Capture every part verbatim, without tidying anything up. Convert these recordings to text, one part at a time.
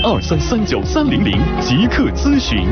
二三三九三零零即刻咨询。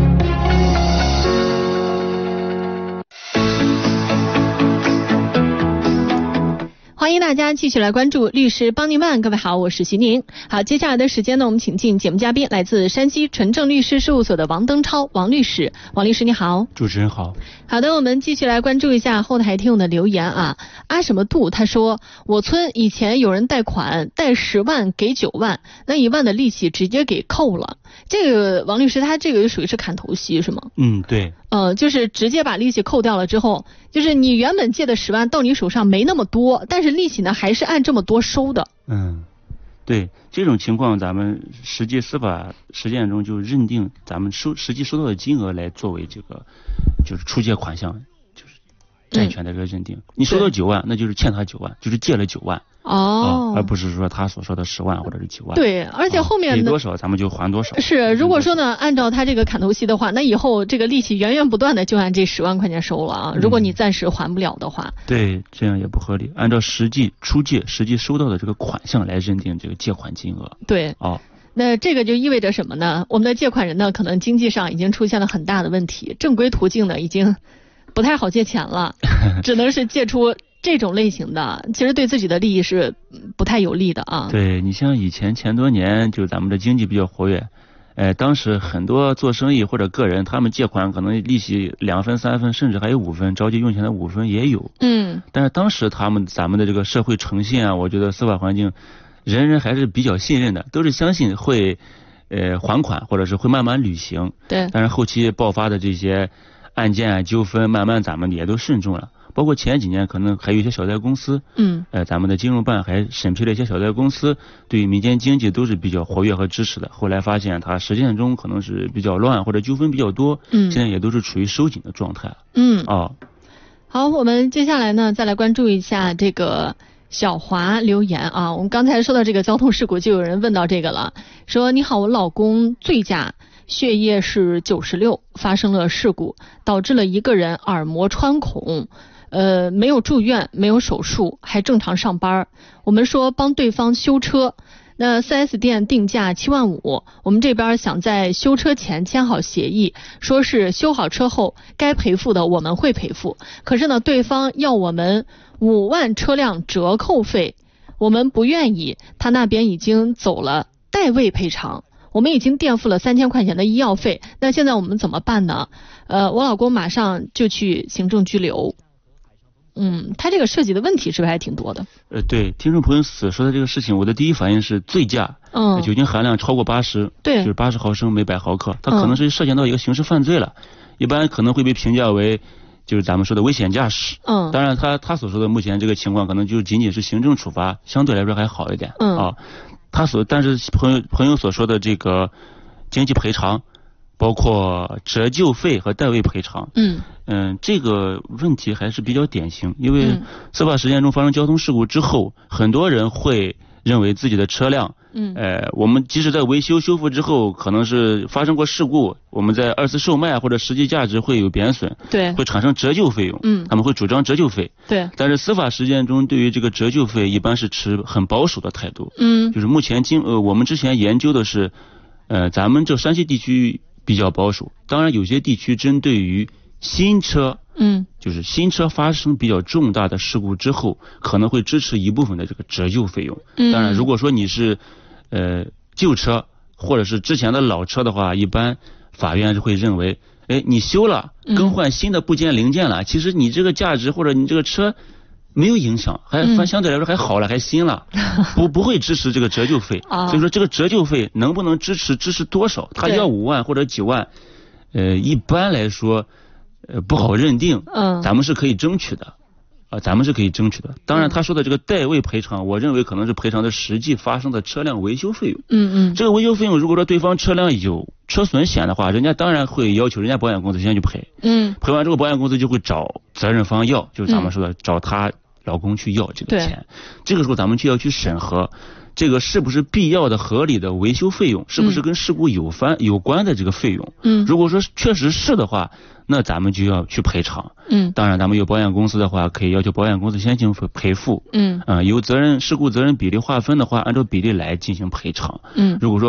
欢迎大家继续来关注律师帮您问。各位好，我是徐宁。好，接下来的时间呢，我们请进节目嘉宾，来自山西纯正律师事务所的王登超王律师。王律师你好。 主持人好。 好的，我们继续来关注一下后台听友的留言啊。阿什么度他说，我村以前有人贷款贷十万给九万，那一万的利息直接给扣了。这个王律师他这个属于是砍头息是吗？ 嗯，对。 呃，就是直接把利息扣掉了之后，就是你原本借的十万到你手上没那么多，但是利息呢还是按这么多收的。 嗯，对，这种情况咱们实际司法实践中就认定咱们收实际收到的金额来作为这个就是出借款项，就是债权的这个认定。嗯、你收到九万，那就是欠他九万，就是借了九万。 哦、 啊，而不是说他所说的十万或者是几万。 对，而且后面给、啊、多少咱们就还多少。 是，如果说呢，按照他这个砍头息的话，那以后这个利息源源不断的就按这十万块钱收了啊。如果你暂时还不了的话、嗯， 对，这样也不合理。按照实际出借、实际收到的这个款项来认定这个借款金额。 对， 哦。 那这个就意味着什么呢？我们的借款人呢，可能经济上已经出现了很大的问题，正规途径呢已经不太好借钱了，只能是借出这种类型的，其实对自己的利益是不太有利的啊。 对，你像以前前多年，就咱们的经济比较活跃，呃，当时很多做生意或者个人，他们借款可能利息两分、三分，甚至还有五分，着急用钱的五分也有。 嗯。 但是当时他们咱们的这个社会诚信啊，我觉得司法环境，人人还是比较信任的，都是相信会呃还款或者是会慢慢履行。 对。 但是后期爆发的这些案件啊纠纷，慢慢咱们也都慎重了。包括前几年可能还有一些小贷公司， 嗯， 呃，咱们的金融办还审批了一些小贷公司，对于民间经济都是比较活跃和支持的。后来发现它实践中可能是比较乱或者纠纷比较多， 嗯， 现在也都是处于收紧的状态。 嗯， 哦， 好，我们接下来呢再来关注一下这个小华留言啊。我们刚才说到这个交通事故，就有人问到这个了，说你好，我老公醉驾。血液是九十六，发生了事故，导致了一个人耳膜穿孔，呃，没有住院，没有手术，还正常上班。我们说帮对方修车，那 四 S 店定价七万五，我们这边想在修车前签好协议，说是修好车后该赔付的我们会赔付，可是呢，对方要我们五万车辆折扣费，我们不愿意，他那边已经走了代位赔偿。我们已经垫付了三千块钱的医药费，那现在我们怎么办呢？呃，我老公马上就去行政拘留。嗯，他这个涉及的问题是不是还挺多的？ 呃，对，听众朋友所说的这个事情，我的第一反应是醉驾， 嗯， 酒精含量超过八十， 对， 就是八十毫升每百毫克，它可能是涉嫌到一个刑事犯罪了，嗯、一般可能会被评价为就是咱们说的危险驾驶。 嗯， 当然他他所说的目前这个情况，可能就仅仅是行政处罚，相对来说还好一点。 嗯啊。他所，但是朋友朋友所说的这个经济赔偿，包括折旧费和代位赔偿， 嗯嗯，这个问题还是比较典型，因为司法实践中发生交通事故之后，很多人会认为自己的车辆， 嗯， 呃，我们即使在维修修复之后，可能是发生过事故，我们在二次售卖或者实际价值会有贬损， 对， 会产生折旧费用， 嗯， 他们会主张折旧费， 对， 但是司法实践中对于这个折旧费一般是持很保守的态度， 嗯， 就是目前经呃我们之前研究的是，呃，咱们这山西地区比较保守，当然有些地区针对于新车， 嗯， 就是新车发生比较重大的事故之后，可能会支持一部分的这个折旧费用。 嗯， 当然，如果说你是呃旧车或者是之前的老车的话，一般法院是会认为，哎，你修了，更换新的部件零件了，嗯、其实你这个价值或者你这个车没有影响，还反相对来说还好了，还新了，不不会支持这个折旧费。所以说这个折旧费能不能支持，支持多少？他要五万或者九万，呃，一般来说。呃，不好认定， 嗯， 咱们是可以争取的，啊、呃，咱们是可以争取的。当然，他说的这个代位赔偿，我认为可能是赔偿的实际发生的车辆维修费用。 嗯嗯， 这个维修费用，如果说对方车辆有车损险的话，人家当然会要求人家保险公司先去赔。 嗯， 赔完之后，保险公司就会找责任方要，就是咱们说的、嗯、找他老公去要这个钱。这个时候，咱们就要去审核。这个是不是必要的、合理的维修费用？是不是跟事故有关、嗯、有关的这个费用？ 嗯， 如果说确实是的话，那咱们就要去赔偿。 嗯， 当然，咱们有保险公司的话，可以要求保险公司先进行赔付。 嗯， 啊、呃，有责任事故责任比例划分的话，按照比例来进行赔偿。 嗯， 如果说